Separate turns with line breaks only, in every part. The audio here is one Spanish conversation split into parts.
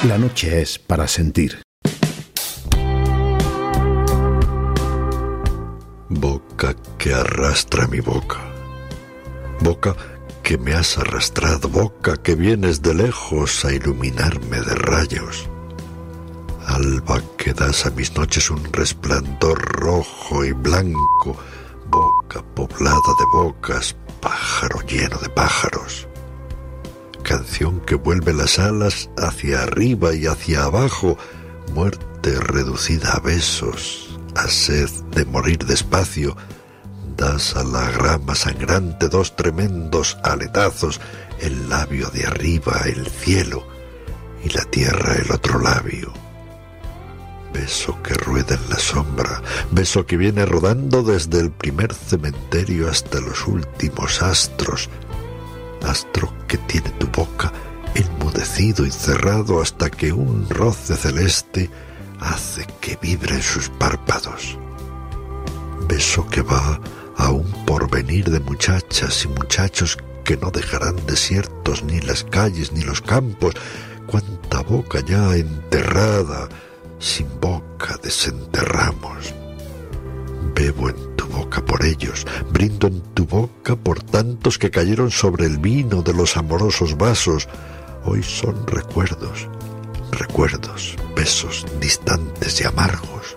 La noche es para sentir.
Boca que arrastra mi boca. Boca que me has arrastrado. Boca que vienes de lejos a iluminarme de rayos. Alba que das a mis noches un resplandor rojo y blanco. Boca poblada de bocas, pájaro lleno de pájaros. Canción que vuelve las alas hacia arriba y hacia abajo. Muerte reducida a besos, a sed de morir despacio. Das a la grama sangrante dos tremendos aletazos, el labio de arriba, el cielo, y la tierra el otro labio. Beso que rueda en la sombra, beso que viene rodando desde el primer cementerio hasta los últimos astros. Astro que tiene tu boca enmudecido y cerrado hasta que un roce celeste hace que vibren sus párpados. Beso que va a un porvenir de muchachas y muchachos que no dejarán desiertos ni las calles ni los campos. Cuánta boca ya enterrada, sin boca desenterramos. Bebo en tu boca por ellos, brindo en tu boca por tantos que cayeron sobre el vino de los amorosos vasos. Hoy son recuerdos, recuerdos, besos distantes y amargos.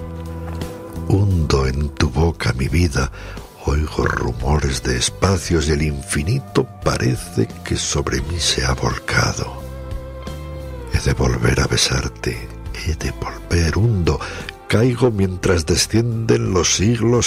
Hundo en tu boca mi vida, oigo rumores de espacios y el infinito parece que sobre mí se ha volcado. He de volver a besarte, he de volver, hundo, caigo mientras descienden los siglos